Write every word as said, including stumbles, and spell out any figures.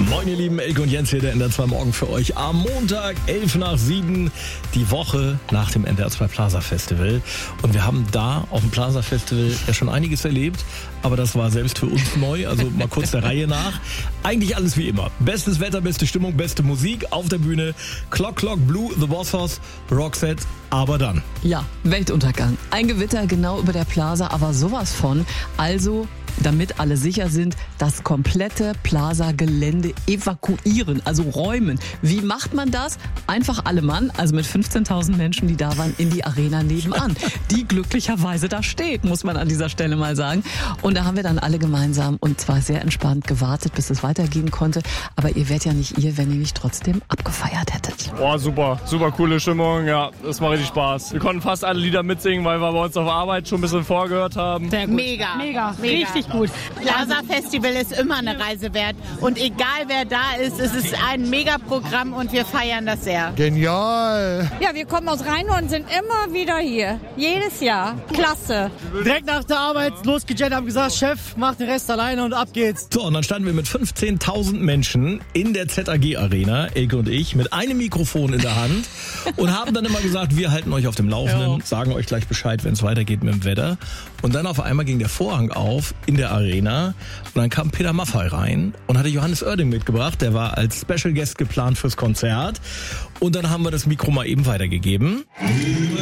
Moin ihr Lieben, Elke und Jens hier, der N D R zwei Morgen für euch am Montag, elf nach sieben, die Woche nach dem N D R zwei Plaza Festival. Und wir haben da auf dem Plaza Festival ja schon einiges erlebt, aber das war selbst für uns neu, also mal kurz der Reihe nach. Eigentlich alles wie immer. Bestes Wetter, beste Stimmung, beste Musik auf der Bühne. Clock Clock Blue, The Boss Hoss, Roxette, aber dann. Ja, Weltuntergang. Ein Gewitter genau über der Plaza, aber sowas von. Also, damit alle sicher sind, das komplette Plaza-Gelände evakuieren, also räumen. Wie macht man das? Einfach alle Mann, also mit fünfzehntausend Menschen, die da waren, in die Arena nebenan, die glücklicherweise da steht, muss man an dieser Stelle mal sagen. Und da haben wir dann alle gemeinsam und zwar sehr entspannt gewartet, bis es weitergehen konnte. Aber ihr wärt ja nicht ihr, wenn ihr nicht trotzdem abgefeiert hättet. Boah, super, super coole Stimmung, ja, das macht richtig Spaß. Wir konnten fast alle Lieder mitsingen, weil wir bei uns auf Arbeit schon ein bisschen vorgehört haben. Sehr gut. Mega, mega, mega. richtig gut. Plaza Festival ist immer eine Reise wert und egal wer da ist, es ist ein Mega-Programm und wir feiern das sehr. Genial! Ja, wir kommen aus Rheinland und sind immer wieder hier. Jedes Jahr. Klasse. Direkt nach der Arbeit losgejettet, haben gesagt, Chef, mach den Rest alleine und ab geht's. So, und dann standen wir mit fünfzehntausend Menschen in der Z A G Arena, Elke und ich, mit einem Mikrofon in der Hand und haben dann immer gesagt, wir halten euch auf dem Laufenden, ja. Sagen euch gleich Bescheid, wenn es weitergeht mit dem Wetter. Und dann auf einmal ging der Vorhang auf in der Arena und dann kam Peter Maffay rein und hatte Johannes Oerding mitgebracht, der war als Special Guest geplant fürs Konzert und dann haben wir das Mikro mal eben weitergegeben.